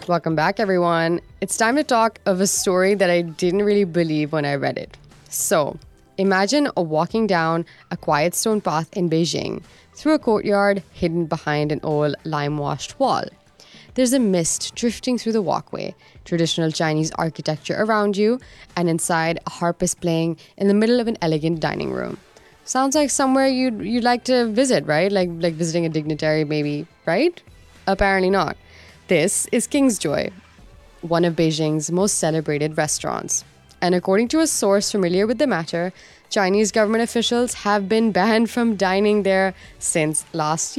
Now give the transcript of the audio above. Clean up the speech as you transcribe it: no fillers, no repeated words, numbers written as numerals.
Welcome back, everyone. It's time to talk of a story that I didn't really believe when I read it. So, imagine walking down a quiet stone path in Beijing through a courtyard hidden behind an old lime-washed wall. There's a mist drifting through the walkway, traditional Chinese architecture around you, and inside, a harp is playing in the middle of an elegant dining room. Sounds like somewhere you'd like to visit, right? Like visiting a dignitary, maybe, right? Apparently not. This is Kingsjoy, one of Beijing's most celebrated restaurants. And according to a source familiar with the matter, Chinese government officials have been banned from dining there since last